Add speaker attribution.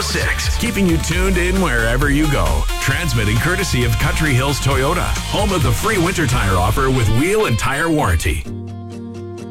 Speaker 1: 106, keeping you tuned in wherever you go. Transmitting courtesy of Country Hills Toyota, home of the free winter tire offer with wheel and tire warranty.